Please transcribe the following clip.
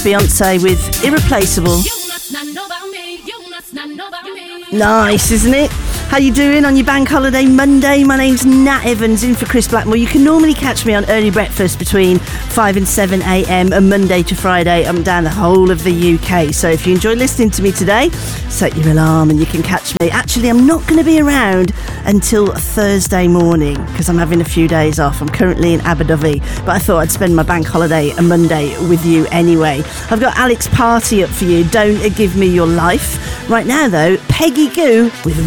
Beyonce with Irreplaceable. Nice, isn't it? How you doing on your bank holiday Monday? My name's Nat Evans, in for Chris Blackmore. You can normally catch me on early breakfast between 5 and 7 a.m. and Monday to Friday. I'm down the whole of the UK. So if you enjoy listening to me today, set your alarm and you can catch me. Actually, I'm not going to be around until Thursday morning because I'm having a few days off. I'm currently in Abu Dhabi, but I thought I'd spend my bank holiday a Monday with you anyway. I've got Alex Party up for you. Don't Give Me Your Life. Right now, though, Peggy Gou with